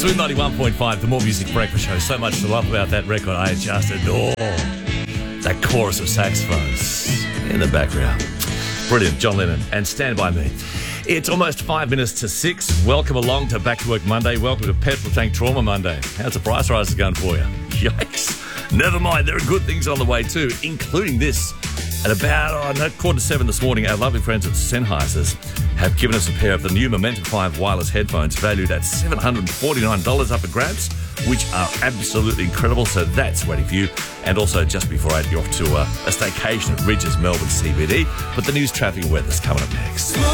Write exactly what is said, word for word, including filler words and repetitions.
Smooth ninety-one point five, the More Music Breakfast Show. So much to love about that record. I just adore that chorus of saxophones in the background. Brilliant, John Lennon. And Stand By Me. It's almost five minutes to six. Welcome along to Back to Work Monday. Welcome to Petrol Tank Trauma Monday. How's the price rises going for you? Yikes. Never mind, there are good things on the way too, including this. At about oh, quarter to seven this morning, our lovely friends at Sennheisers have given us a pair of the new Momentum five wireless headphones valued at seven hundred forty-nine dollars up for grabs, which are absolutely incredible. So that's ready for you. And also, just before eight, you're off to uh, a staycation at Ridges, Melbourne C B D. But the news, traffic and weather's coming up next.